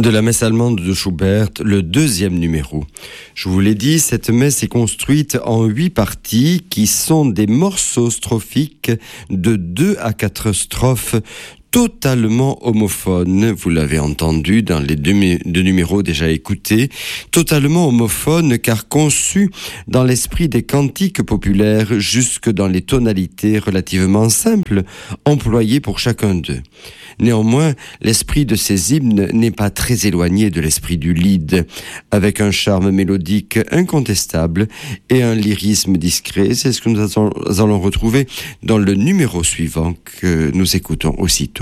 De la messe allemande de Schubert, le deuxième numéro. Je vous l'ai dit, cette messe est construite en 8 parties qui sont des morceaux strophiques de 2 à 4 strophes totalement homophones, vous l'avez entendu dans les deux numéros déjà écoutés, totalement homophones car conçus dans l'esprit des cantiques populaires jusque dans les tonalités relativement simples employées pour chacun d'eux. Néanmoins, l'esprit de ces hymnes n'est pas très éloigné de l'esprit du Lied, avec un charme mélodique incontestable et un lyrisme discret. C'est ce que nous allons retrouver dans le numéro suivant que nous écoutons aussitôt.